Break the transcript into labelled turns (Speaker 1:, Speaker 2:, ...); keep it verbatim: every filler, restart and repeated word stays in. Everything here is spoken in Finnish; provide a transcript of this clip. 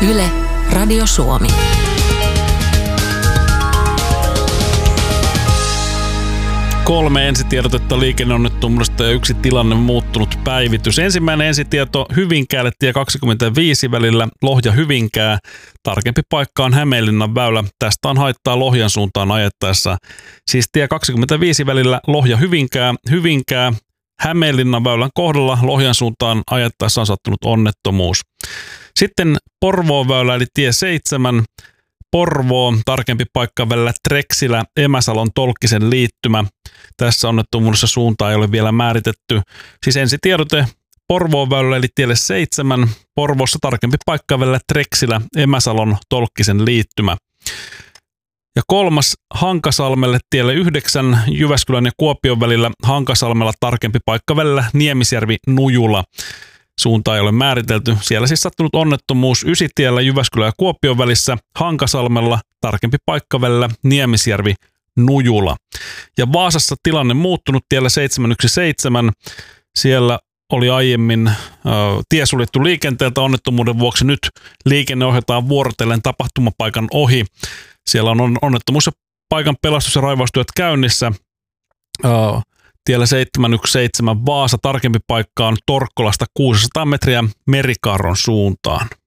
Speaker 1: Yle, Radio Suomi.
Speaker 2: Kolme ensitiedotetta liikenneonnettomuudesta ja yksi tilanne muuttunut päivitys. Ensimmäinen ensitieto Hyvinkäälle tie kaksikymmentäviisi välillä Lohja-Hyvinkää. Tarkempi paikka on Hämeenlinnan väylä. Tästä on haittaa Lohjan suuntaan ajettaessa. Siis tie kaksikymmentäviisi välillä Lohja-Hyvinkää. Hyvinkää Hämeenlinnan väylän kohdalla Lohjan suuntaan ajettaessa on sattunut onnettomuus. Sitten Porvoon väylä eli tie seitsemän. Porvoo, tarkempi paikka välillä Treksilä, Emäsalon Tolkkisen liittymä. Tässä onnettomuudessa suuntaa ei ole vielä määritetty. Siis ensitiedote Porvoon väylällä eli tielle seitsemän. Porvoossa tarkempi paikka välillä Treksilä, Emäsalon Tolkkisen liittymä. Ja kolmas Hankasalmelle tielle yhdeksän, Jyväskylän ja Kuopion välillä Hankasalmella tarkempi paikka välillä Niemisjärvi Nujula. Suunta ei ole määritelty. Siellä siis sattunut onnettomuus Ysitiellä Jyväskylän ja Kuopion välissä Hankasalmella, tarkempi paikka välillä Niemisjärvi Nujula. Ja Vaasassa tilanne muuttunut tiellä seitsemän yksi seitsemän. Siellä oli aiemmin äh, tie suljettu liikenteeltä onnettomuuden vuoksi. Nyt liikenne ohjataan vuorotellen tapahtumapaikan ohi. Siellä on onnettomuus ja paikan pelastus- ja raivaustyöt käynnissä. Äh, Tiellä seitsemän yksi seitsemän Vaasa, tarkempi paikka on Torkkolasta kuusisataa metriä Merikaarron suuntaan.